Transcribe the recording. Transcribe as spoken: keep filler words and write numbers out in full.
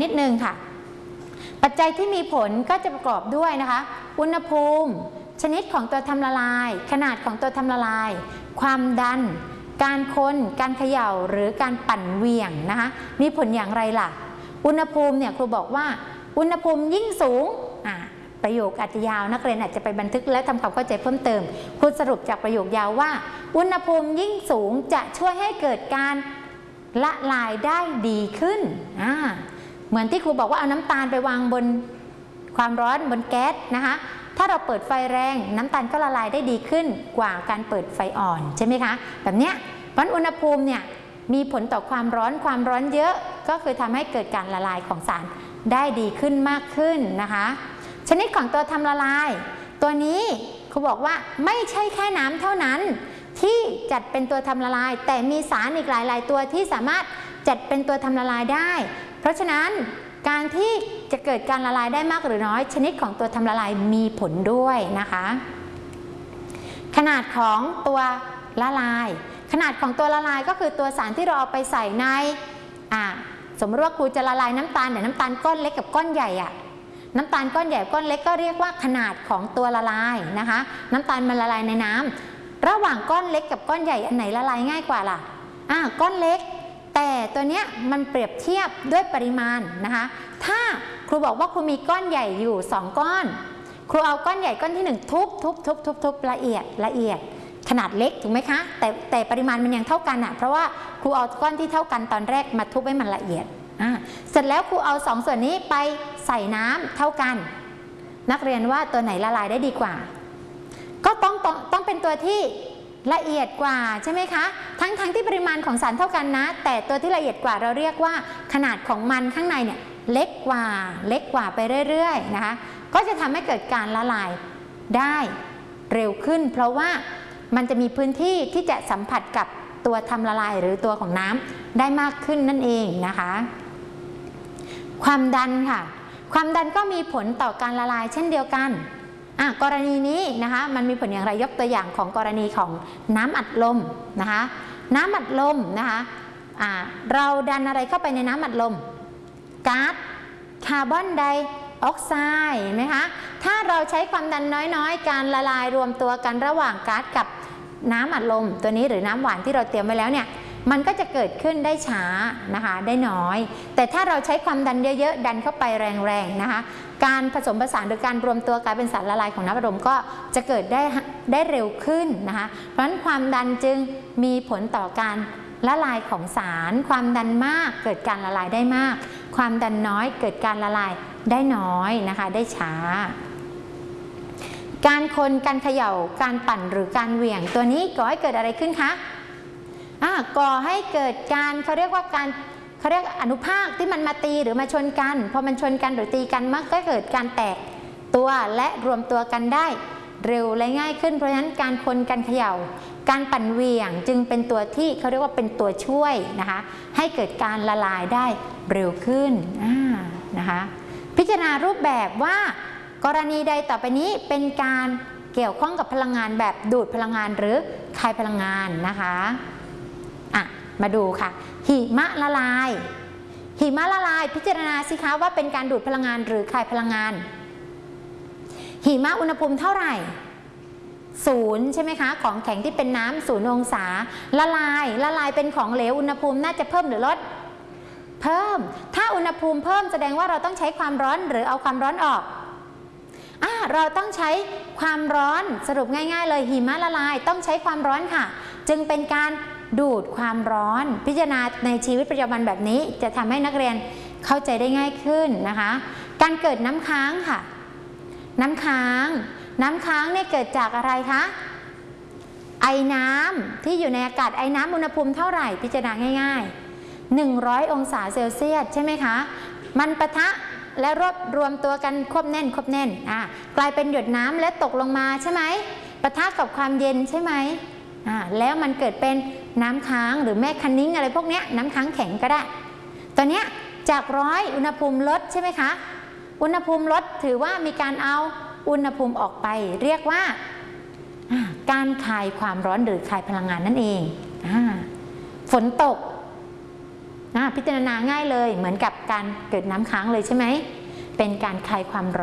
นิดนึงค่ะปัจจัยที่มีผลก็จะประกอบด้วยนะคะอุณหภูมิชนิดของตัวทำละลายขนาดของตัวทำละลายความดันการคนการเขย่าหรือการปั่นเหวี่ยงนะคะมีผลอย่างไรล่ะอุณหภูมิเนี่ยครูบอกว่าอุณหภูมิยิ่งสูงอ่าประโยคอาจจะยาวนักเรียนอาจจะไปบันทึกและทำความเข้าใจเพิ่มเติมครูสรุปจากประโยคยาวว่าอุณหภูมิยิ่งสูงจะช่วยให้เกิดการละลายได้ดีขึ้นอ่าเหมือนที่ครูบอกว่าเอาน้ำตาลไปวางบนความร้อนบนแก๊สนะคะถ้าเราเปิดไฟแรงน้ำตาลก็ละลายได้ดีขึ้นกว่าการเปิดไฟอ่อนใช่ไหมคะแบบเนี้ยเพราะอุณหภูมิเนี่ยมีผลต่อความร้อนความร้อนเยอะก็คือทำให้เกิดการละลายของสารได้ดีขึ้นมากขึ้นนะคะชนิดของตัวทำละลายตัวนี้ครูบอกว่าไม่ใช่แค่น้ำเท่านั้นที่จัดเป็นตัวทำละลายแต่มีสารอีกหลายๆตัวที่สามารถจัดเป็นตัวทำละลายได้เพราะฉะนั้นการที่จะเกิดการละลายได้มากหรือน้อยชนิดของตัวทำละลายมีผลด้วยนะคะขนาดของตัวละลายขนาดของตัวละลายก็คือตัวสารที่เราเอาไปใส่ในอ่าสมมติว่าครูจะละลายน้ำตาลเนี่ยน้ำตาลก้อนเล็กกับก้อนใหญ่อะน้ำตาลก้อนใหญ่ก้อนเล็กก็เรียกว่าขนาดของตัวละลายนะคะน้ำตาลมันละลายในน้ำระหว่างก้อนเล็กกับก้อนใหญ่อันไหนละลายง่ายกว่าล่ะอ่าก้อนเล็กแต่ตัวเนี้ยมันเปรียบเทียบด้วยปริมาณนะคะถ้าครูบอกว่าครูมีก้อนใหญ่อยู่สองก้อนครูเอาก้อนใหญ่ก้อนที่หนึ่งทุบทุบทุบทุบทุบละเอียดละเอียดขนาดเล็กถูกไหมคะแต่แต่ปริมาณมันยังเท่ากันอ่ะเพราะว่าครูเอาก้อนที่เท่ากันตอนแรกมาทุบให้มันละเอียดอ่าเสร็จแล้วครูเอาสองส่วนนี้ไปใส่น้ำเท่ากันนักเรียนว่าตัวไหนละลายได้ดีกว่าก็ต้องต้องต้องเป็นตัวที่ละเอียดกว่าใช่ไหมคะทั้งทั้งที่ปริมาณของสารเท่ากันนะแต่ตัวที่ละเอียดกว่าเราเรียกว่าขนาดของมันข้างในเนี่ยเล็กกว่าเล็กกว่าไปเรื่อยๆนะคะก็จะทำให้เกิดการละลายได้เร็วขึ้นเพราะว่ามันจะมีพื้นที่ที่จะสัมผัสกับตัวทำละลายหรือตัวของน้ำได้มากขึ้นนั่นเองนะคะความดันค่ะความดันก็มีผลต่อการละลายเช่นเดียวกันอ่ะกรณีนี้นะคะมันมีผลอย่างไรยกตัวอย่างของกรณีของน้ำอัดลมนะคะน้ำอัดลมนะคะอ่าเราดันอะไรเข้าไปในน้ำอัดลมก๊าซคาร์บอนไดออกไซด์ไหมคะถ้าเราใช้ความดันน้อยๆการละลายรวมตัวกันระหว่างก๊าซกับน้ำอัดลมตัวนี้หรือน้ำหวานที่เราเตรียมไว้แล้วเนี่ยมันก็จะเกิดขึ้นได้ช้านะคะได้น้อยแต่ถ้าเราใช้ความดันเยอะๆดันเข้าไปแรงๆนะคะการผสมผสานหรือการรวมตัวกลายเป็นสารละลายของน้ำอัดลมก็จะเกิดได้ได้เร็วขึ้นนะคะเพราะฉะนั้นความดันจึงมีผลต่อการละลายของสารความดันมากเกิดการละลายได้มากความดันน้อยเกิดการละลายได้น้อยนะคะได้ช้าการคนการเขย่าการปั่นหรือการเหวี่ยงตัวนี้ก่อให้เกิดอะไรขึ้นคะอ่าก่อให้เกิดการเขาเรียกว่าการเขาเรียกอนุภาคที่มันมาตีหรือมาชนกันพอมันชนกันหรือตีกันมันก็เกิดการแตกตัวและรวมตัวกันได้เร็วและง่ายขึ้นเพราะฉะนั้นการคนการเขย่าการปั่นเหวี่ยงจึงเป็นตัวที่เขาเรียกว่าเป็นตัวช่วยนะคะให้เกิดการละลายได้เร็วขึ้นนะคะพิจารณารูปแบบว่ากรณีใดต่อไปนี้เป็นการเกี่ยวข้องกับพลังงานแบบดูดพลังงานหรือคายพลังงานนะคะอ่ะมาดูค่ะหิมะละลายหิมะละลายพิจารณาสิคะว่าเป็นการดูดพลังงานหรือคายพลังงานหิมะอุณหภูมิเท่าไหร่ศูนย์ใช่ไหมคะของแข็งที่เป็นน้ำศูนย์องศาละลายละลายเป็นของเหลวอุณหภูมิน่าจะเพิ่มหรือลดเพิ่มถ้าอุณหภูมิเพิ่มแสดงว่าเราต้องใช้ความร้อนหรือเอาความร้อนออกอ่าเราต้องใช้ความร้อนสรุปง่ายๆเลยหิมะละลายต้องใช้ความร้อนค่ะจึงเป็นการดูดความร้อนพิจารณาในชีวิตประจำวันแบบนี้จะทำให้นักเรียนเข้าใจได้ง่ายขึ้นนะคะการเกิดน้ำค้างค่ะน้ำค้างน้ำค้างเนี่ยเกิดจากอะไรคะไอน้ำที่อยู่ในอากาศไอน้ำอุณหภูมิเท่าไหร่พิจารณาง่ายๆหนึ่งร้อยองศาเซลเซียสใช่ไหมคะมันปะทะและรวบรวมตัวกันควบแน่นควบแน่นอ่ากลายเป็นหยดน้ำและตกลงมาใช่ไหมปะทะกับความเย็นใช่ไหมอ่าแล้วมันเกิดเป็นน้ำค้างหรือแม่คันนิ้งอะไรพวกเนี้ยน้ำค้างแข็งก็ได้ตอนเนี้ยจากร้อยอุณหภูมิลดใช่ไหมคะอุณหภูมิลดถือว่ามีการเอาอุณหภูมิออกไปเรียกว่าการคายความร้อนหรือคายพลังงานนั่นเองฝนตกพิจารณาง่ายเลยเหมือนกับการเกิดน้ำค้างเลยใช่ไหมเป็นการคลายความร้อน